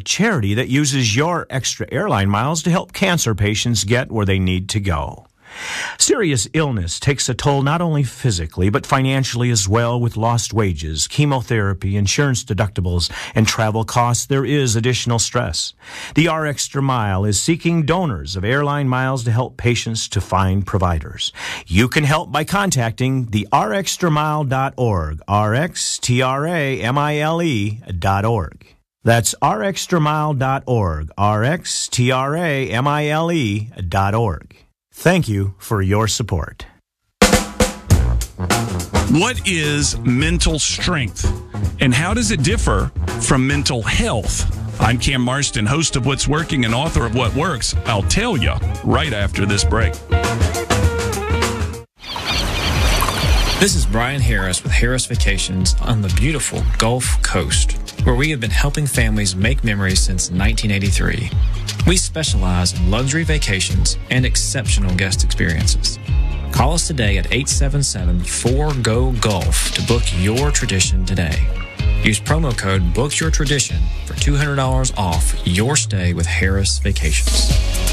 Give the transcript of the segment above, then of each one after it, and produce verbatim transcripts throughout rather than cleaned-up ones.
charity that uses your extra airline miles to help cancer patients get where they need to go. Serious illness takes a toll not only physically, but financially as well. With lost wages, chemotherapy, insurance deductibles, and travel costs, there is additional stress. The R Extra Mile is seeking donors of airline miles to help patients to find providers. You can help by contacting the r extra mile dot org, R X T R A M I L E dot org. That's r extra mile dot org, R X T R A M I L E dot org. Thank you for your support. What is mental strength, and how does it differ from mental health? I'm Cam Marston, host of What's Working and author of What Works. I'll tell you right after this break. This is Brian Harris with Harris Vacations on the beautiful Gulf Coast, where we have been helping families make memories since nineteen eighty-three. We specialize in luxury vacations and exceptional guest experiences. Call us today at eight seven seven, four G O, GULF to book your tradition today. Use promo code BOOKYOURTRADITION for two hundred dollars off your stay with Harris Vacations.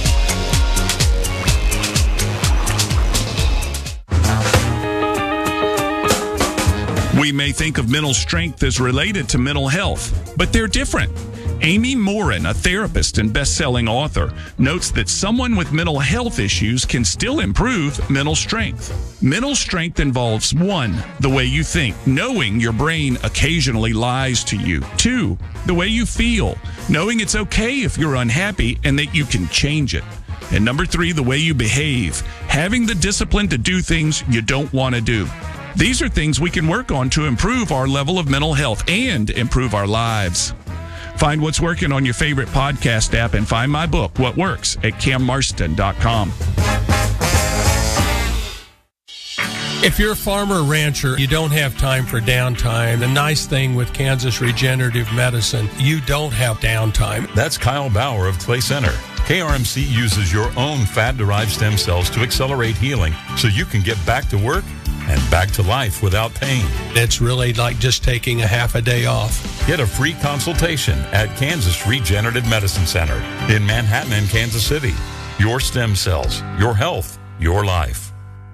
We may think of mental strength as related to mental health, but they're different. Amy Morin, a therapist and best-selling author, notes that someone with mental health issues can still improve mental strength. Mental strength involves, one, the way you think, knowing your brain occasionally lies to you. Two, the way you feel, knowing it's okay if you're unhappy and that you can change it. And number three, the way you behave, having the discipline to do things you don't want to do. These are things we can work on to improve our level of mental health and improve our lives. Find What's Working on your favorite podcast app and find my book, What Works, at cam marston dot com. If you're a farmer or rancher, you don't have time for downtime. The nice thing with Kansas Regenerative Medicine, you don't have downtime. That's Kyle Bauer of Clay Center. K R M C uses your own fat-derived stem cells to accelerate healing so you can get back to work and back to life without pain. It's really like just taking a half a day off. Get a free consultation at Kansas Regenerative Medicine Center in Manhattan and Kansas City. Your stem cells, your health, your life.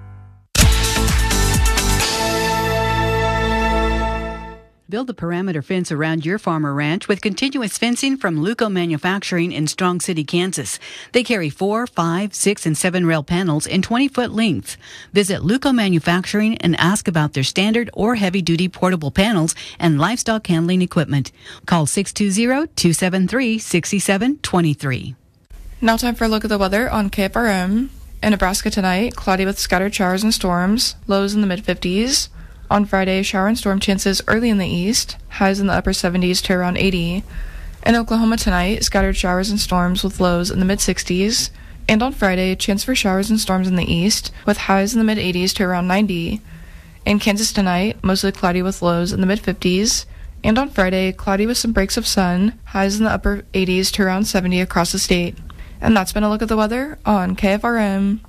Build a perimeter fence around your farm or ranch with continuous fencing from Luco Manufacturing in Strong City, Kansas. They carry four, five, six, and seven rail panels in twenty-foot length. Visit Luco Manufacturing and ask about their standard or heavy-duty portable panels and livestock handling equipment. Call six two zero, two seven three, six seven two three. Now time for a look at the weather on K F R M. In Nebraska tonight, cloudy with scattered showers and storms, lows in the mid-fifties. On Friday, shower and storm chances early in the east, highs in the upper seventies to around eighty. In Oklahoma tonight, scattered showers and storms with lows in the mid-sixties. And on Friday, chance for showers and storms in the east, with highs in the mid-eighties to around ninety. In Kansas tonight, mostly cloudy with lows in the mid-fifties. And on Friday, cloudy with some breaks of sun, highs in the upper eighties to around seventy across the state. And that's been a look at the weather on K F R M.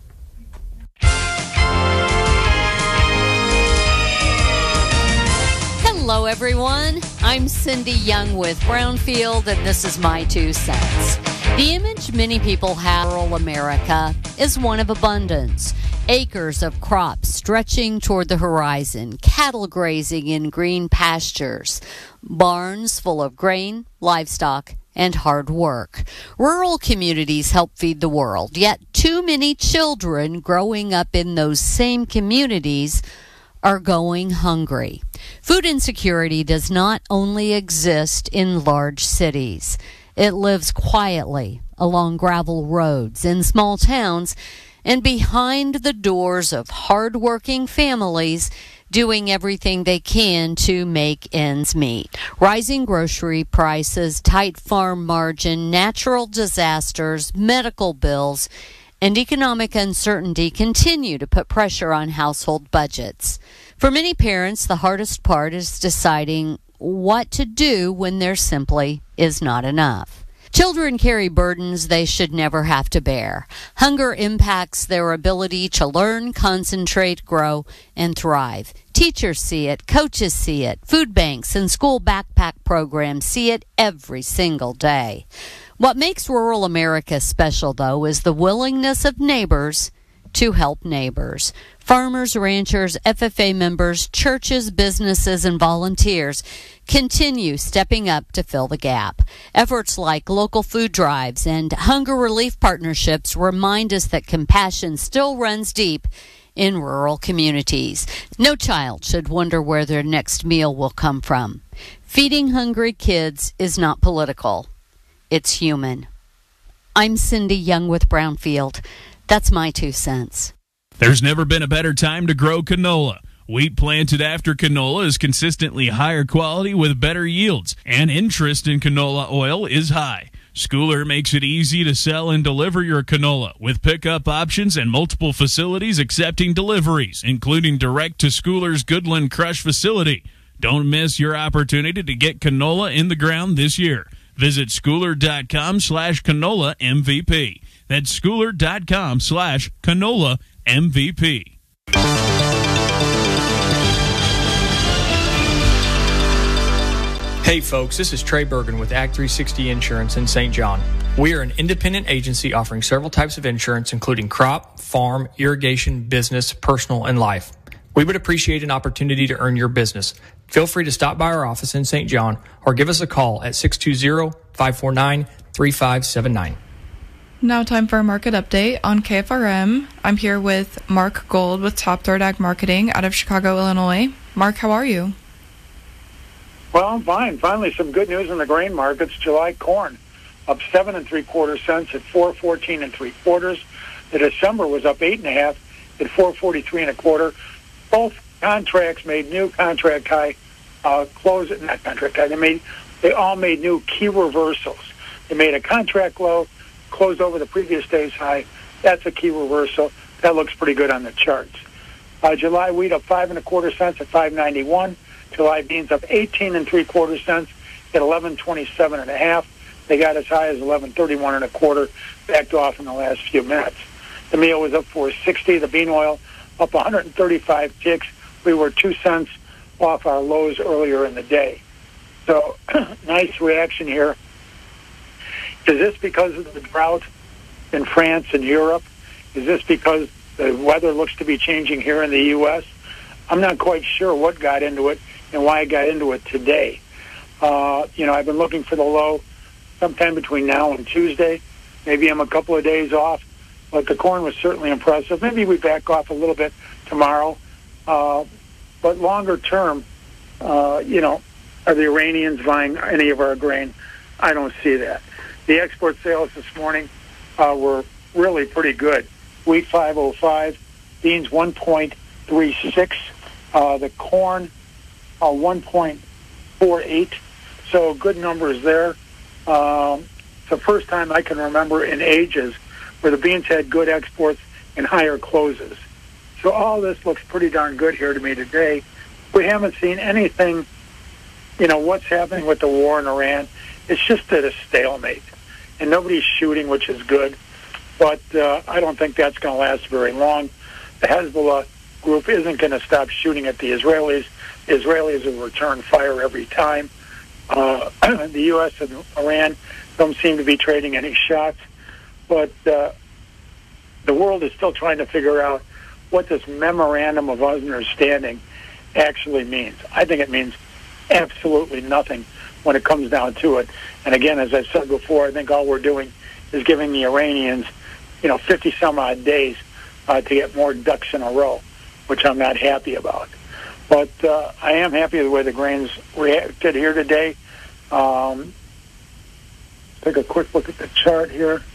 Hello, everyone. I'm Cindy Young with Brownfield, and this is my two cents. The image many people have of rural America is one of abundance. Acres of crops stretching toward the horizon, cattle grazing in green pastures, barns full of grain, livestock, and hard work. Rural communities help feed the world, yet too many children growing up in those same communities are going hungry. Food insecurity does not only exist in large cities. It lives quietly along gravel roads in small towns and behind the doors of hardworking families doing everything they can to make ends meet. Rising grocery prices, tight farm margin, natural disasters, medical bills, and economic uncertainty continue to put pressure on household budgets. For many parents, the hardest part is deciding what to do when there simply is not enough. Children carry burdens they should never have to bear. Hunger impacts their ability to learn, concentrate, grow, and thrive. Teachers see it, coaches see it, food banks and school backpack programs see it every single day. What makes rural America special, though, is the willingness of neighbors to help neighbors. Farmers, ranchers, F F A members, churches, businesses, and volunteers continue stepping up to fill the gap. Efforts like local food drives and hunger relief partnerships remind us that compassion still runs deep in rural communities. No child should wonder where their next meal will come from. Feeding hungry kids is not political. It's human. I'm Cindy Young with Brownfield. That's my two cents. There's never been a better time to grow canola. Wheat planted after canola is consistently higher quality with better yields, and interest in canola oil is high. Schooler makes it easy to sell and deliver your canola with pickup options and multiple facilities accepting deliveries, including direct to Schooler's Goodland Crush facility. Don't miss your opportunity to get canola in the ground this year. Visit schooler.com slash canola MVP. That's schooler.com slash canola MVP. Hey folks, this is Trey Bergen with Act three sixty Insurance in Saint John. We are an independent agency offering several types of insurance, including crop, farm, irrigation, business, personal, and life. We would appreciate an opportunity to earn your business. Feel free to stop by our office in Saint John or give us a call at six two zero, five four nine, three five seven nine. Now time for a market update on K F R M. I'm here with Mark Gold with Top Third Ag Marketing out of Chicago, Illinois. Mark, how are you? Well, I'm fine. Finally, some good news in the grain markets. July corn up seven and three quarter cents at four fourteen and three quarters. The December was up eight and a half at four forty three and a quarter. Both contracts made new contract high uh, close. Not contract high. They made. They all made new key reversals. They made a contract low, closed over the previous day's high. That's a key reversal. That looks pretty good on the charts. Uh, July wheat up five and a quarter cents at five ninety one. July beans up eighteen and three quarter cents at eleven twenty seven and a half. They got as high as eleven thirty one and a quarter. Backed off in the last few minutes. The meal was up four sixty. The bean oil up one hundred thirty five ticks. We were two cents off our lows earlier in the day. So nice reaction here. Is this because of the drought in France and Europe? Is this because the weather looks to be changing here in the U S? I'm not quite sure what got into it and why I got into it today. Uh, you know, I've been looking for the low sometime between now and Tuesday. Maybe I'm a couple of days off, but the corn was certainly impressive. Maybe we back off a little bit tomorrow. Uh, but longer term, uh, you know, are the Iranians buying any of our grain? I don't see that. The export sales this morning uh, were really pretty good. Wheat five oh five, beans one point three six, uh, the corn uh, one point four eight. So good numbers there. Um, it's the first time I can remember in ages where the beans had good exports and higher closes. So all this looks pretty darn good here to me today. We haven't seen anything, you know, what's happening with the war in Iran. It's just at a stalemate. And nobody's shooting, which is good. But uh, I don't think that's going to last very long. The Hezbollah group isn't going to stop shooting at the Israelis. The Israelis will return fire every time. Uh, the U S and Iran don't seem to be trading any shots. But uh, the world is still trying to figure out what this memorandum of understanding actually means. I think it means absolutely nothing when it comes down to it. And again, as I said before, I think all we're doing is giving the Iranians, you know, fifty some odd days uh, to get more ducks in a row, which I'm not happy about. But uh, I am happy with the way the grains reacted here today. Um, take a quick look at the chart here.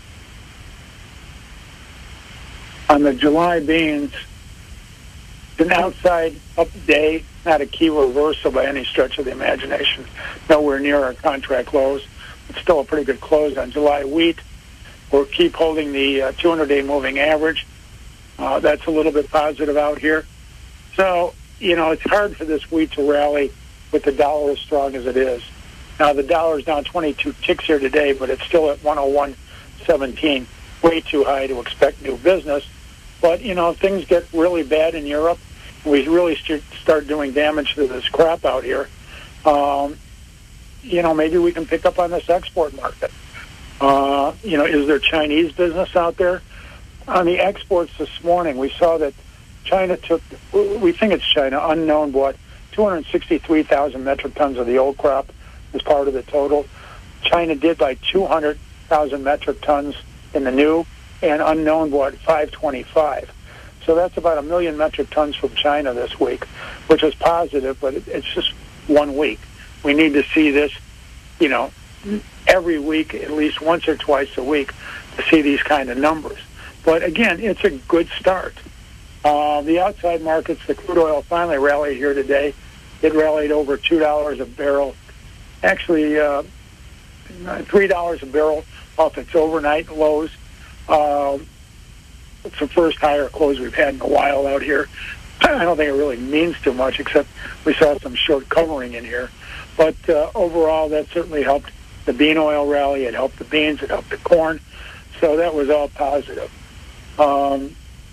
On the July beans, it's an outside up day, not a key reversal by any stretch of the imagination. Nowhere near our contract lows. It's still a pretty good close on July wheat. We'll keep holding the uh, two hundred day moving average. Uh, that's a little bit positive out here. So, you know, it's hard for this wheat to rally with the dollar as strong as it is. Now, the dollar's down twenty-two ticks here today, but it's still at one oh one seventeen. Way too high to expect new business. But, you know, if things get really bad in Europe, we really st- start doing damage to this crop out here, um, you know, maybe we can pick up on this export market. Uh, you know, is there Chinese business out there? On the exports this morning, we saw that China took, we think it's China, unknown, bought two hundred sixty-three thousand metric tons of the old crop as part of the total. China did buy two hundred thousand metric tons in the new, and unknown bought five twenty-five. So that's about a million metric tons from China this week, which is positive, but it's just one week. We need to see this, you know, every week, at least once or twice a week, to see these kind of numbers. But again, it's a good start. Uh, the outside markets, the crude oil finally rallied here today. It rallied over two dollars a barrel. Actually, uh, three dollars a barrel off its overnight lows. Uh, it's the first higher close we've had in a while out here. I don't think it really means too much, except we saw some short covering in here. But uh, overall, that certainly helped the bean oil rally. It helped the beans. It helped the corn. So that was all positive. Um,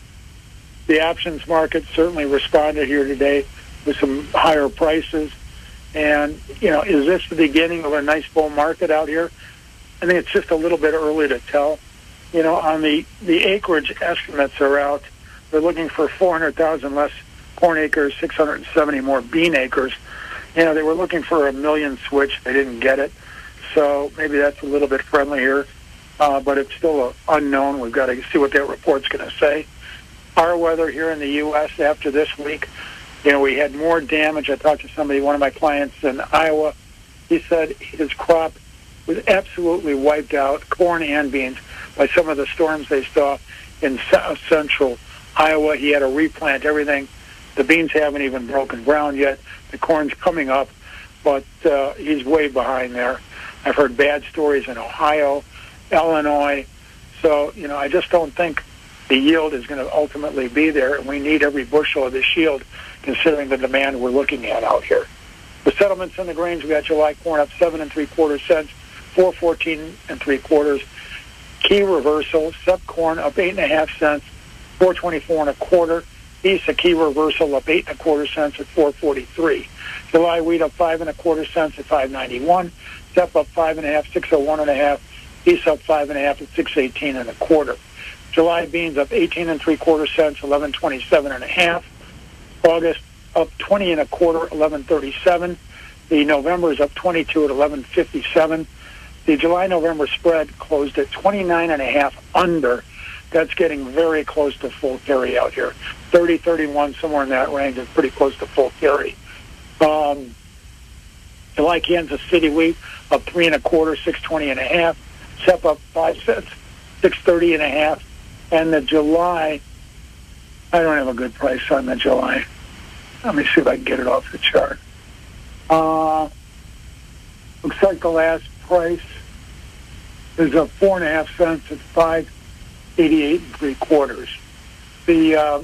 the options market certainly responded here today with some higher prices. And, you know, is this the beginning of a nice bull market out here? I think it's just a little bit early to tell. You know, on the, the acreage estimates are out. They're looking for four hundred thousand less corn acres, six hundred seventy more bean acres. You know, they were looking for a million switch. They didn't get it. So maybe that's a little bit friendlier. Uh, but it's still unknown. We've got to see what that report's going to say. Our weather here in the U S after this week, you know, we had more damage. I talked to somebody, one of my clients in Iowa. He said his crop was absolutely wiped out, corn and beans, by some of the storms they saw in south central Iowa. He had to replant everything. The beans haven't even broken ground yet. The corn's coming up, but uh, he's way behind there. I've heard bad stories in Ohio, Illinois. So, you know, I just don't think the yield is going to ultimately be there, and we need every bushel of this yield considering the demand we're looking at out here. The settlements in the grains, we got July corn up seven and three quarter cents, four fourteen and three quarters. Key reversal, sep corn up eight and a half cents, four twenty-four and a quarter. East, a key reversal up eight and a quarter cents at four forty-three. July wheat up five and a quarter cents at five ninety-one. Sep up five and a half, six oh one and a half. East up five and a half at six eighteen and a quarter. July beans up eighteen and three quarter cents, eleven twenty-seven and a half. August up twenty and a quarter, eleven thirty-seven. The November is up twenty-two at eleven fifty-seven. The July-November spread closed at twenty-nine and a half under. That's getting very close to full carry out here. thirty, thirty-one, somewhere in that range is pretty close to full carry. Um, July Kansas City wheat up three and a quarter, six twenty and a half. Sep up five cents, six thirty and a half. And the July, I don't have a good price on the July. Let me see if I can get it off the chart. Uh, looks like the last price is up four and a half cents at five eighty-eight and three quarters. The uh,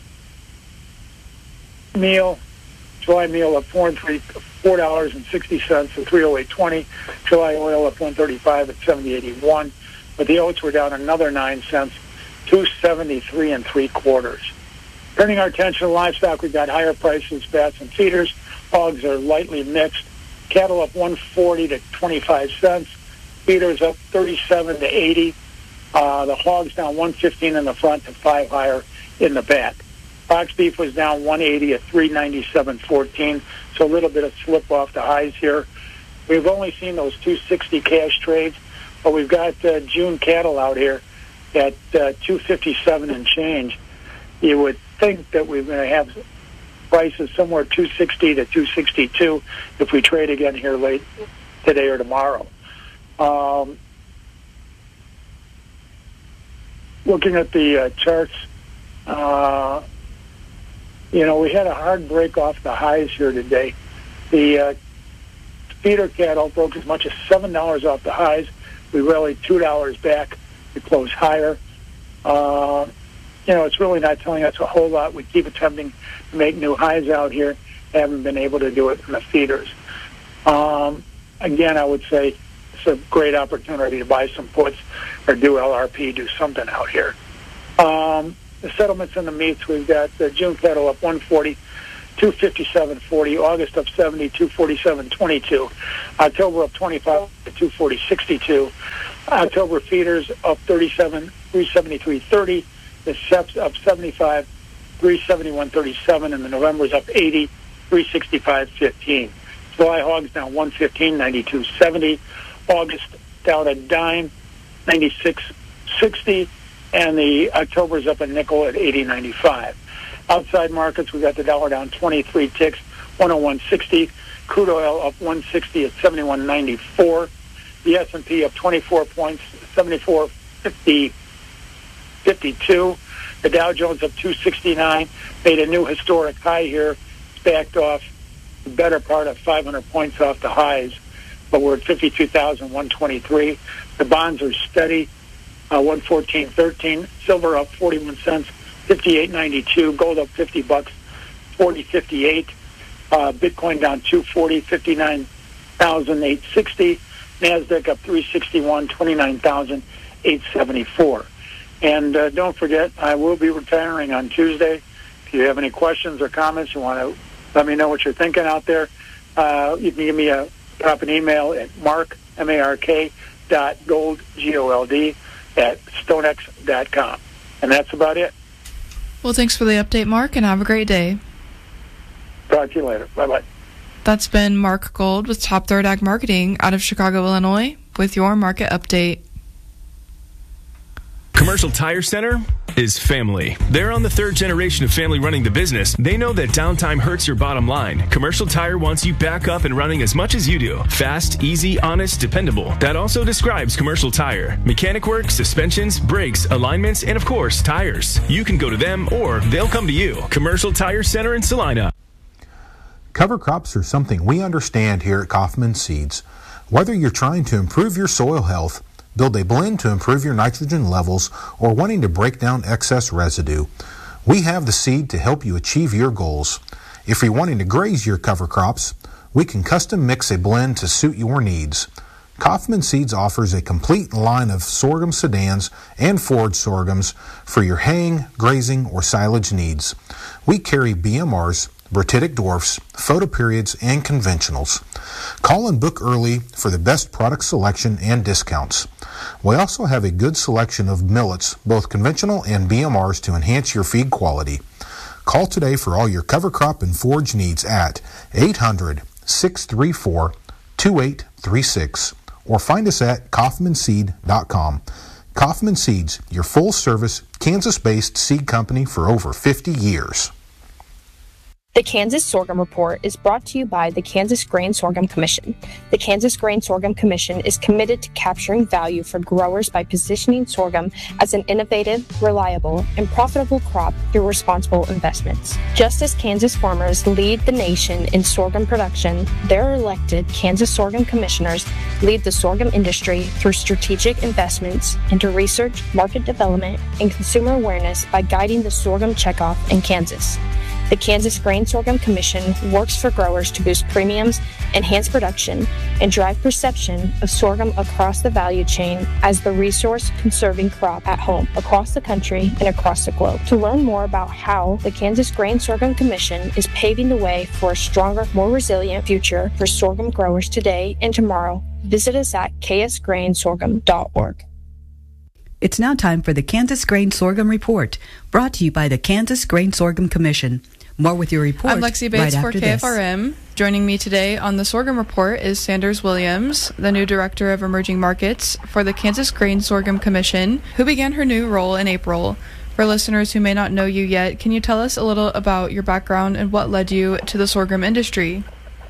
meal, July meal up four and three, four dollars and sixty cents at three oh eight twenty. July oil up one thirty-five at seventy eighty-one. But the oats were down another nine cents, two seventy-three and three quarters. Turning our attention to livestock, we've got higher prices, bats and feeders. Hogs are lightly mixed. Cattle up one forty to twenty-five cents. Feeders up thirty-seven to eighty. Uh, the hogs down one fifteen in the front to five higher in the back. Box beef was down one eighty at three ninety-seven fourteen. So a little bit of slip off the highs here. We've only seen those two sixty cash trades, but we've got uh, June cattle out here at uh, two fifty-seven and change. You would think that we're going to have prices somewhere two sixty to two sixty-two if we trade again here late today or tomorrow. Um, looking at the uh, charts, uh, you know, we had a hard break off the highs here today. The uh, feeder cattle broke as much as seven dollars off the highs. We rallied two dollars back to close higher. Uh, you know, it's really not telling us a whole lot. We keep attempting to make new highs out here. Haven't been able to do it in the feeders. Um, again, I would say it's a great opportunity to buy some puts or do L R P, do something out here. Um, the settlements and the meets, we've got the June Federal up one forty, two fifty-seven forty. August up seventy, two forty-seven twenty-two. October up twenty-five, two forty sixty-two. October feeders up thirty-seven, three seventy-three thirty. The S E Ps up seventy-five, three seventy-one thirty-seven, and the November's up eighty, three sixty-five fifteen. July hogs down one fifteen, ninety-two seventy. August down a dime, ninety-six sixty, and the October's up a nickel at eighty ninety-five. Outside markets, we got the dollar down twenty-three ticks, one oh one sixty. Crude oil up one sixty at seventy-one ninety-four. The S and P up twenty-four points, seventy-four fifty. fifty-two. The Dow Jones up two sixty-nine, made a new historic high here, backed off the better part of five hundred points off the highs, but we're at fifty-two thousand one hundred twenty-three. The bonds are steady, uh, one fourteen thirteen. Silver up forty-one cents, fifty-eight ninety-two. Gold up fifty bucks, forty fifty-eight. Uh, Bitcoin down two forty, fifty-nine thousand eight hundred sixty. Nasdaq up three sixty-one, twenty-nine thousand eight hundred seventy-four. And uh, don't forget, I will be retiring on Tuesday. If you have any questions or comments, you want to let me know what you're thinking out there, uh, you can give me a drop an email at mark, M A R K, dot gold, G O L D, at stonex dot com. And that's about it. Well, thanks for the update, Mark, and have a great day. Talk to you later. Bye-bye. That's been Mark Gold with Top Third Ag Marketing out of Chicago, Illinois, with your market update. Commercial Tire Center is family. They're on the third generation of family running the business. They know that downtime hurts your bottom line. Commercial Tire wants you back up and running as much as you do. Fast, easy, honest, dependable. That also describes Commercial Tire. Mechanic work, suspensions, brakes, alignments, and of course, tires. You can go to them or they'll come to you. Commercial Tire Center in Salina. Cover crops are something we understand here at Kaufman Seeds. Whether you're trying to improve your soil health, build a blend to improve your nitrogen levels, or wanting to break down excess residue, we have the seed to help you achieve your goals. If you're wanting to graze your cover crops, we can custom mix a blend to suit your needs. Kaufman Seeds offers a complete line of sorghum sedans and forage sorghums for your haying, grazing, or silage needs. We carry B M Rs, Brititic dwarfs, photoperiods, and conventionals. Call and book early for the best product selection and discounts. We also have a good selection of millets, both conventional and B M Rs, to enhance your feed quality. Call today for all your cover crop and forage needs at eight hundred, six three four, two eight three six or find us at kaufman seed dot com. Kaufman Seeds, your full-service, Kansas-based seed company for over fifty years. The Kansas Sorghum Report is brought to you by the Kansas Grain Sorghum Commission. The Kansas Grain Sorghum Commission is committed to capturing value for growers by positioning sorghum as an innovative, reliable, and profitable crop through responsible investments. Just as Kansas farmers lead the nation in sorghum production, their elected Kansas Sorghum Commissioners lead the sorghum industry through strategic investments into research, market development, and consumer awareness by guiding the sorghum checkoff in Kansas. The Kansas Grain Sorghum Commission works for growers to boost premiums, enhance production, and drive perception of sorghum across the value chain as the resource-conserving crop at home, across the country, and across the globe. To learn more about how the Kansas Grain Sorghum Commission is paving the way for a stronger, more resilient future for sorghum growers today and tomorrow, visit us at k s grain sorghum dot org. It's now time for the Kansas Grain Sorghum Report, brought to you by the Kansas Grain Sorghum Commission. More with your report. I'm Lexi Bates right for K F R M. This. Joining me today on the Sorghum Report is Sanders Williams, the new Director of Emerging Markets for the Kansas Grain Sorghum Commission, who began her new role in April. For listeners who may not know you yet, can you tell us a little about your background and what led you to the sorghum industry?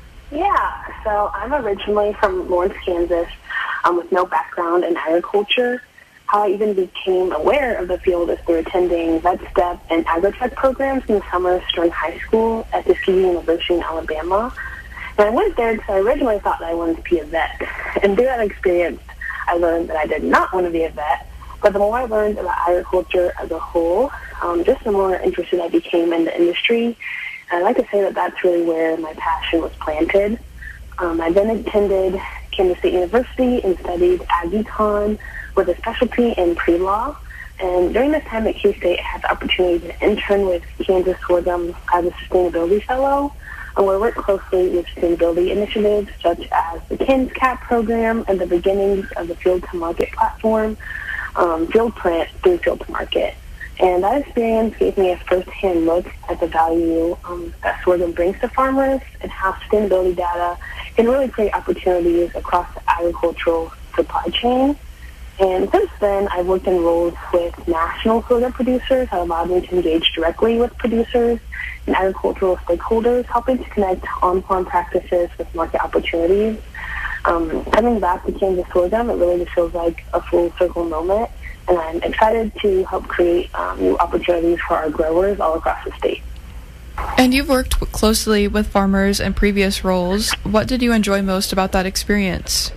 Yeah, so I'm originally from Lawrence, Kansas, um, with no background in agriculture. How I even became aware of the field is through attending VetStep and AgriTech programs in the summers during high school at Tuskegee University in Alabama. And I went there because I originally thought that I wanted to be a vet. And through that experience, I learned that I did not want to be a vet. But the more I learned about agriculture as a whole, um, just the more interested I became in the industry. And I'd like to say that that's really where my passion was planted. Um, I then attended Kansas State University and studied ag econ with a specialty in pre-law. And during this time at K-State, I had the opportunity to intern with Kansas Sorghum as a sustainability fellow, and we work closely with sustainability initiatives such as the KinsCap program and the beginnings of the Field to Market platform, um, FieldPrint through Field to Market. And that experience gave me a first-hand look at the value um, that sorghum brings to farmers and how sustainability data can really create opportunities across the agricultural supply chain. And since then, I've worked in roles with national sorghum producers that allowed me to engage directly with producers and agricultural stakeholders, helping to connect on-farm practices with market opportunities. Um, coming back to Kansas Sorghum, it really just feels like a full circle moment, and I'm excited to help create um, new opportunities for our growers all across the state. And you've worked closely with farmers in previous roles. What did you enjoy most about that experience?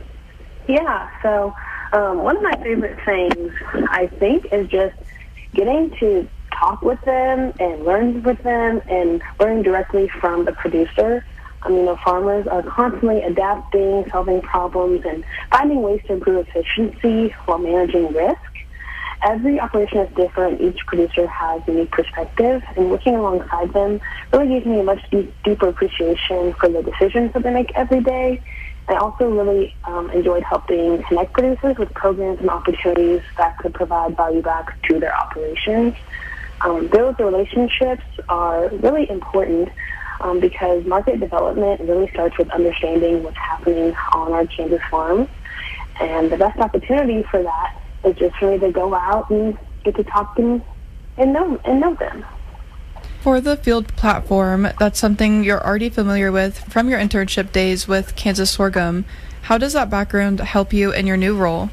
Yeah, so um, one of my favorite things, I think, is just getting to talk with them and learn with them and learn directly from the producer. I mean, the farmers are constantly adapting, solving problems, and finding ways to improve efficiency while managing risk. Every operation is different. Each producer has a unique perspective, and working alongside them really gives me a much deep, deeper appreciation for the decisions that they make every day. I also really um, enjoyed helping connect producers with programs and opportunities that could provide value back to their operations. Um, those relationships are really important um, because market development really starts with understanding what's happening on our Kansas farms. And the best opportunity for that is just for me to go out and get to talk to them and know, and know them. For the Field platform, that's something you're already familiar with from your internship days with Kansas Sorghum. How does that background help you in your new role?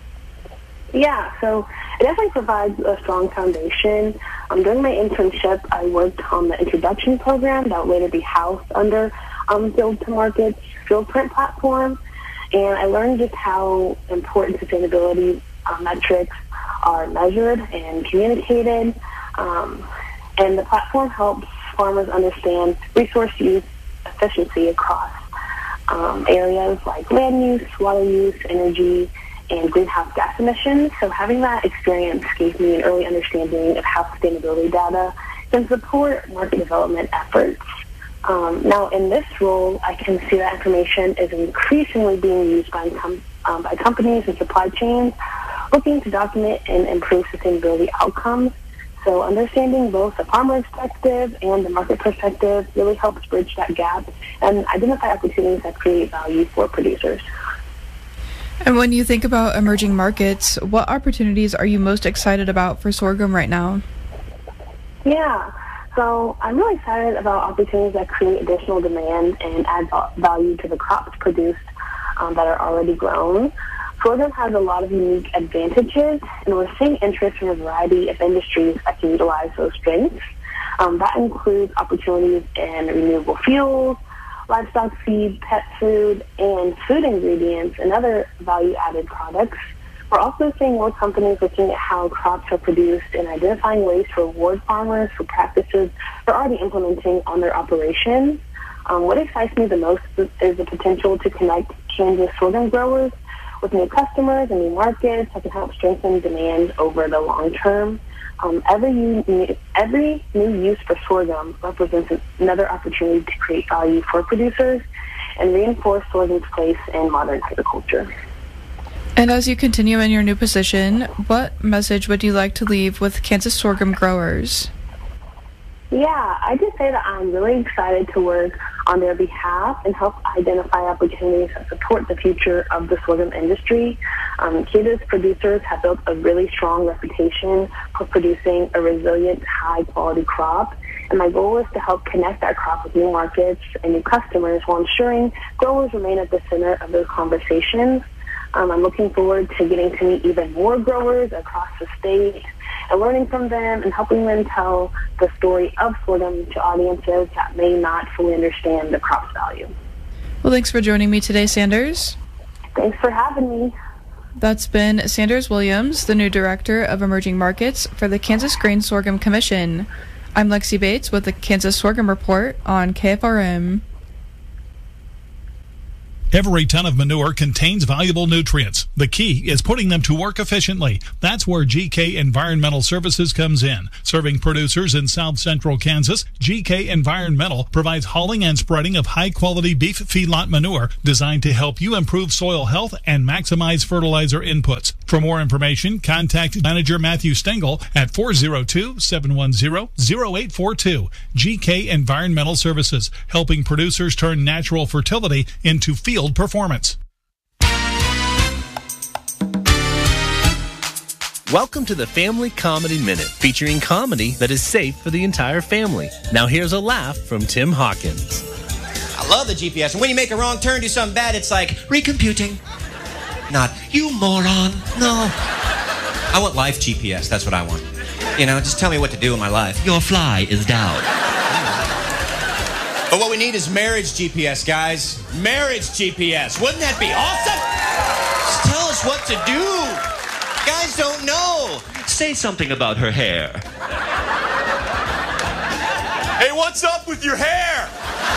Yeah, so it definitely provides a strong foundation. Um, during my internship, I worked on the introduction program that would later be housed under um, Field to Market's FieldPrint platform, and I learned just how important sustainability uh, metrics are measured and communicated. Um, and the platform helps farmers understand resource use efficiency across um, areas like land use, water use, energy, and greenhouse gas emissions. So having that experience gave me an early understanding of how sustainability data can support market development efforts. Um, now, in this role, I can see that information is increasingly being used by, com- um, by companies and supply chains looking to document and improve sustainability outcomes. So understanding both the farmer perspective and the market perspective really helps bridge that gap and identify opportunities that create value for producers. And when you think about emerging markets, what opportunities are you most excited about for sorghum right now? Yeah, so I'm really excited about opportunities that create additional demand and add value to the crops produced um, that are already grown. Sorghum has a lot of unique advantages, and we're seeing interest from a variety of industries that can utilize those strengths. Um, that includes opportunities in renewable fuels, livestock feed, pet food, and food ingredients and other value-added products. We're also seeing more companies looking at how crops are produced and identifying ways to reward farmers for practices they're already implementing on their operations. Um, what excites me the most is the potential to connect Kansas sorghum growers with new customers and new markets that can help strengthen demand over the long term. Um, every, new, every new use for sorghum represents another opportunity to create value for producers and reinforce sorghum's place in modern agriculture. And as you continue in your new position, what message would you like to leave with Kansas sorghum growers? Yeah, I just say that I'm really excited to work on their behalf and help identify opportunities that support the future of the sorghum industry. Um, Kansas producers have built a really strong reputation for producing a resilient, high-quality crop, and my goal is to help connect that crop with new markets and new customers while ensuring growers remain at the center of those conversations. Um, I'm looking forward to getting to meet even more growers across the state and learning from them and helping them tell the story of sorghum to audiences that may not fully understand the crop's value. Well, thanks for joining me today, Sanders. Thanks for having me. That's been Sanders Williams, the new Director of Emerging Markets for the Kansas Grain Sorghum Commission. I'm Lexi Bates with the Kansas Sorghum Report on K F R M. Every ton of manure contains valuable nutrients. The key is putting them to work efficiently. That's where G K Environmental Services comes in. Serving producers in south central Kansas, G K Environmental provides hauling and spreading of high-quality beef feedlot manure designed to help you improve soil health and maximize fertilizer inputs. For more information, contact Manager Matthew Stengel at four oh two, seven one zero, zero eight four two. G K Environmental Services, helping producers turn natural fertility into field performance. Welcome to the Family Comedy Minute, featuring comedy that is safe for the entire family. Now here's a laugh from Tim Hawkins. I love the G P S. And when you make a wrong turn, do something bad, it's like, recomputing. Not, you moron. No. I want life G P S. That's what I want. You know, just tell me what to do in my life. Your fly is down. But what we need is marriage G P S, guys. Marriage G P S. Wouldn't that be awesome? Just tell us what to do. Guys don't know. Say something about her hair. Hey, what's up with your hair?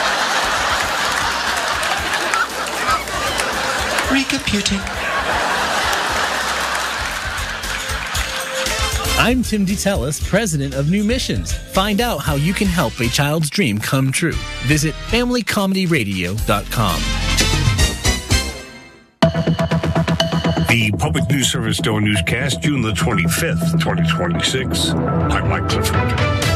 Recomputing. I'm Tim DeTellis, president of New Missions. Find out how you can help a child's dream come true. Visit family comedy radio dot com. The Public News Service Daily Newscast, June the twenty-fifth, twenty twenty-six. I'm Mike Clifford.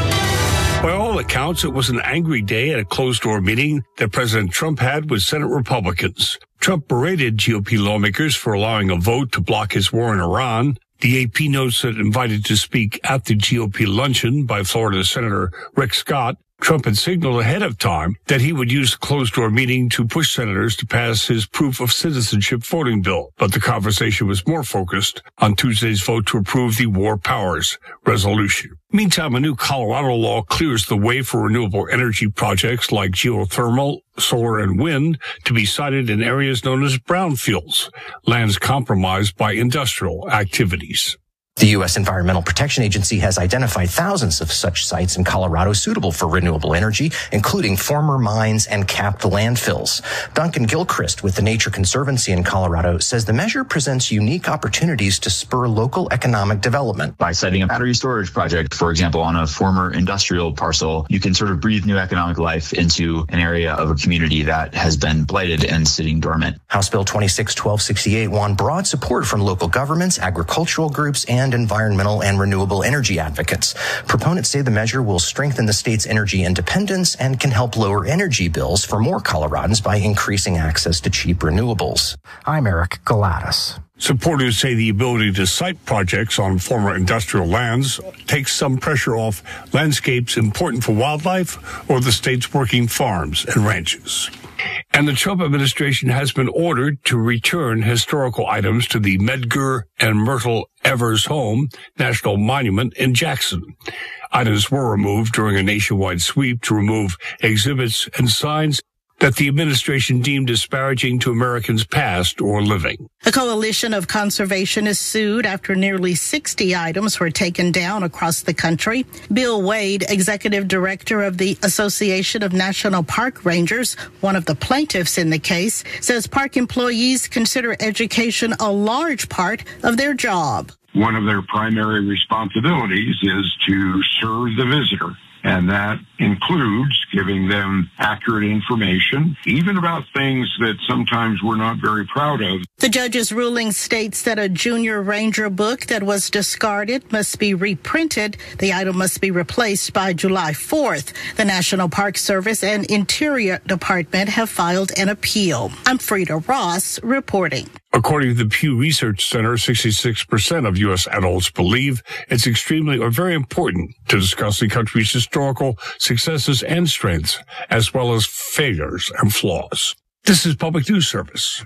By all accounts, it was an angry day at a closed-door meeting that President Trump had with Senate Republicans. Trump berated G O P lawmakers for allowing a vote to block his war in Iran. The A P notes that invited to speak at the G O P luncheon by Florida Senator Rick Scott, Trump had signaled ahead of time that he would use the closed-door meeting to push senators to pass his proof of citizenship voting bill. But the conversation was more focused on Tuesday's vote to approve the War Powers Resolution. Meantime, a new Colorado law clears the way for renewable energy projects like geothermal, solar, and wind to be sited in areas known as brownfields, lands compromised by industrial activities. The U S Environmental Protection Agency has identified thousands of such sites in Colorado suitable for renewable energy, including former mines and capped landfills. Duncan Gilchrist with the Nature Conservancy in Colorado says the measure presents unique opportunities to spur local economic development. By siting a battery storage project, for example, on a former industrial parcel, you can sort of breathe new economic life into an area of a community that has been blighted and sitting dormant. House Bill twenty-six twelve sixty-eight won broad support from local governments, agricultural groups, and and environmental and renewable energy advocates. Proponents say the measure will strengthen the state's energy independence and can help lower energy bills for more Coloradans by increasing access to cheap renewables. I'm Eric Galatis. Supporters say the ability to site projects on former industrial lands takes some pressure off landscapes important for wildlife or the state's working farms and ranches. And the Trump administration has been ordered to return historical items to the Medgar and Myrtle Evers Home National Monument in Jackson. Items were removed during a nationwide sweep to remove exhibits and signs that the administration deemed disparaging to Americans past or living. A coalition of conservationists sued after nearly sixty items were taken down across the country. Bill Wade, executive director of the Association of National Park Rangers, one of the plaintiffs in the case, says park employees consider education a large part of their job. One of their primary responsibilities is to serve the visitor. And that includes giving them accurate information, even about things that sometimes we're not very proud of. The judge's ruling states that a junior ranger book that was discarded must be reprinted. The item must be replaced by July fourth. The National Park Service and Interior Department have filed an appeal. I'm Frida Ross reporting. According to the Pew Research Center, sixty-six percent of U S adults believe it's extremely or very important to discuss the country's historical successes and strengths, as well as failures and flaws. This is Public News Service.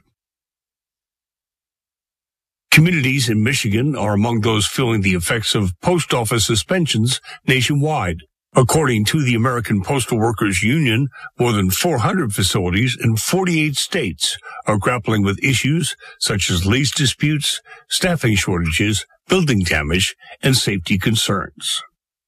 Communities in Michigan are among those feeling the effects of post office suspensions nationwide. According to the American Postal Workers Union, more than four hundred facilities in forty-eight states are grappling with issues such as lease disputes, staffing shortages, building damage, and safety concerns.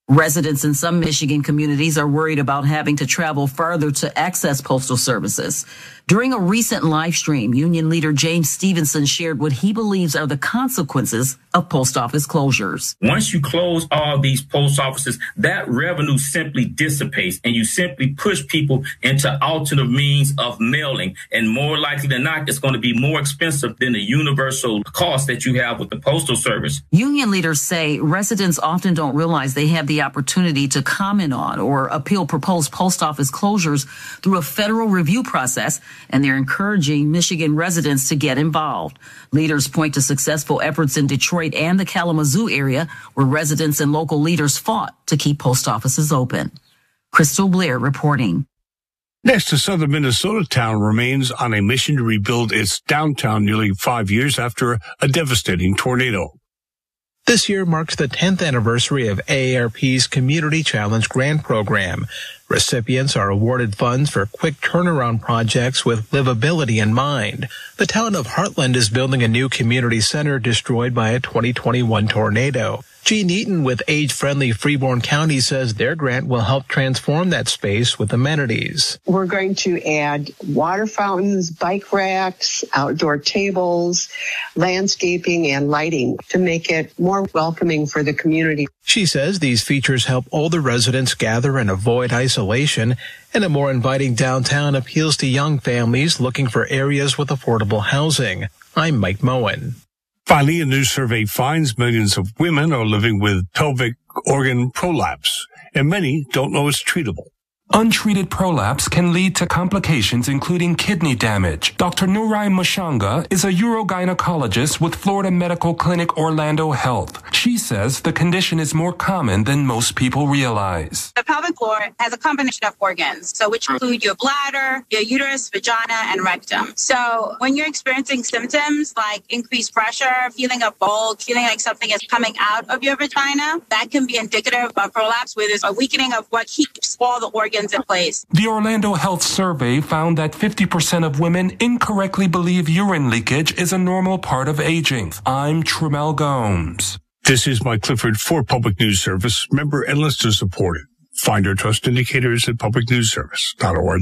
Residents in some Michigan communities are worried about having to travel further to access postal services. During a recent live stream, union leader James Stevenson shared what he believes are the consequences of post office closures. Once you close all these post offices, that revenue simply dissipates, and you simply push people into alternative means of mailing. And more likely than not, it's going to be more expensive than the universal cost that you have with the postal service. Union leaders say residents often don't realize they have the opportunity to comment on or appeal proposed post office closures through a federal review process, and they're encouraging Michigan residents to get involved. Leaders point to successful efforts in Detroit and the Kalamazoo area, where residents and local leaders fought to keep post offices open. Crystal Blair reporting. Next, a southern Minnesota town remains on a mission to rebuild its downtown nearly five years after a devastating tornado. This year marks the tenth anniversary of A A R P's Community Challenge Grant Program. Recipients are awarded funds for quick turnaround projects with livability in mind. The town of Heartland is building a new community center destroyed by a twenty twenty-one tornado. Gene Eaton with Age-Friendly Freeborn County says their grant will help transform that space with amenities. We're going to add water fountains, bike racks, outdoor tables, landscaping, and lighting to make it more welcoming for the community. She says these features help older residents gather and avoid isolation, and a more inviting downtown appeals to young families looking for areas with affordable housing. I'm Mike Moen. Finally, a new survey finds millions of women are living with pelvic organ prolapse, and many don't know it's treatable. Untreated prolapse can lead to complications including kidney damage. Doctor Nurai Mashanga is a urogynecologist with Florida Medical Clinic Orlando Health. She says the condition is more common than most people realize. The pelvic floor has a combination of organs, so which include your bladder, your uterus, vagina, and rectum. So when you're experiencing symptoms like increased pressure, feeling a bulge, feeling like something is coming out of your vagina, that can be indicative of prolapse, where there's a weakening of what keeps all the organs in place. The Orlando Health Survey found that fifty percent of women incorrectly believe urine leakage is a normal part of aging. I'm Tremel Gomes. This is Mike Clifford for Public News Service, member and listener supported. Find our trust indicators at public news service dot org.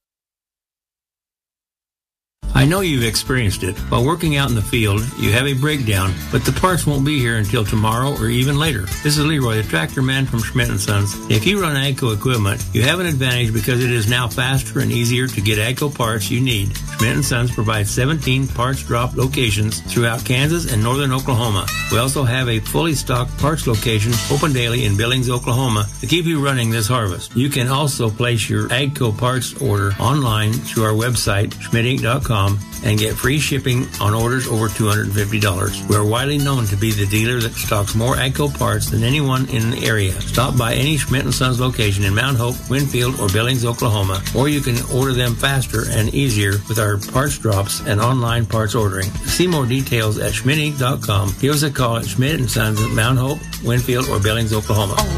I know you've experienced it. While working out in the field, you have a breakdown, but the parts won't be here until tomorrow or even later. This is Leroy, the tractor man from Schmidt and Sons. If you run AGCO equipment, you have an advantage because it is now faster and easier to get AGCO parts you need. Schmidt and Sons provides seventeen parts drop locations throughout Kansas and northern Oklahoma. We also have a fully stocked parts location open daily in Billings, Oklahoma to keep you running this harvest. You can also place your AGCO parts order online through our website, schmidt inc dot com. And get free shipping on orders over two hundred fifty dollars. We are widely known to be the dealer that stocks more AGCO parts than anyone in the area. Stop by any Schmidt and Sons location in Mount Hope, Winfield, or Billings, Oklahoma, or you can order them faster and easier with our parts drops and online parts ordering. See more details at schmidt inc dot com. Give us a call at Schmidt and Sons at Mount Hope, Winfield, or Billings, Oklahoma.